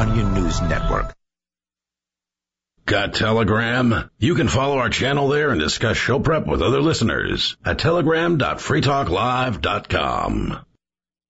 Onion News Network. Got Telegram? You can follow our channel there and discuss show prep with other listeners at telegram.freetalklive.com.